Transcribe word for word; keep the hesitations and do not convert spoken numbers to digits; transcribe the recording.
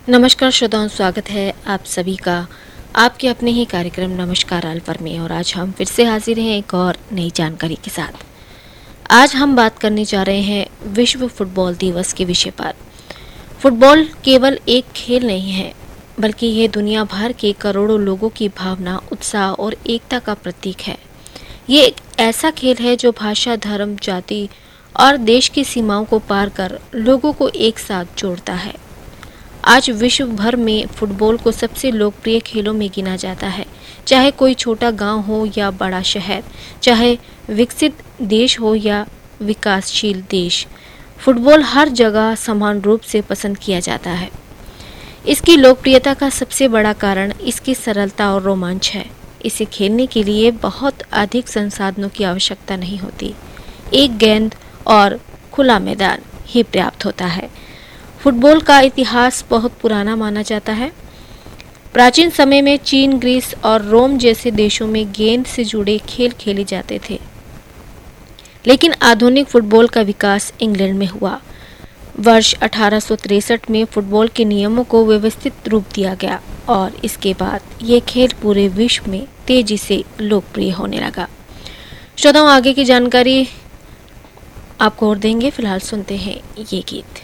नमस्कार श्रोताओं, स्वागत है आप सभी का आपके अपने ही कार्यक्रम नमस्कार अल्वर में। और आज हम फिर से हाजिर हैं एक और नई जानकारी के साथ। आज हम बात करने जा रहे हैं विश्व फुटबॉल दिवस के विषय पर। फुटबॉल केवल एक खेल नहीं है, बल्कि ये दुनिया भर के करोड़ों लोगों की भावना, उत्साह और एकता का प्रतीक है। ये एक ऐसा खेल है जो भाषा, धर्म, जाति और देश की सीमाओं को पार कर लोगों को एक साथ जोड़ता है। आज विश्व भर में फुटबॉल को सबसे लोकप्रिय खेलों में गिना जाता है। चाहे कोई छोटा गांव हो या बड़ा शहर, चाहे विकसित देश हो या विकासशील देश, फुटबॉल हर जगह समान रूप से पसंद किया जाता है। इसकी लोकप्रियता का सबसे बड़ा कारण इसकी सरलता और रोमांच है। इसे खेलने के लिए बहुत अधिक संसाधनों की आवश्यकता नहीं होती। एक गेंद और खुला मैदान ही पर्याप्त होता है। फुटबॉल का इतिहास बहुत पुराना माना जाता है। प्राचीन समय में चीन, ग्रीस और रोम जैसे देशों में गेंद से जुड़े खेल खेले जाते थे, लेकिन आधुनिक फुटबॉल का विकास इंग्लैंड में हुआ। वर्ष अठारह सौ तिरसठ में फुटबॉल के नियमों को व्यवस्थित रूप दिया गया और इसके बाद ये खेल पूरे विश्व में तेजी से लोकप्रिय होने लगा। श्रोताओं, आगे की जानकारी आपको और देंगे। फिलहाल सुनते हैं ये गीत।